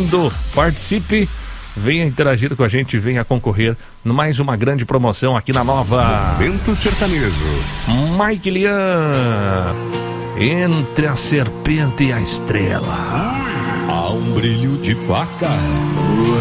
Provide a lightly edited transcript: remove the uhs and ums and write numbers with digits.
Participe, venha interagir com a gente, venha concorrer mais uma grande promoção aqui na Nova Momento Sertanejo. Mike Lian, Entre a Serpente e a Estrela. Há um brilho de faca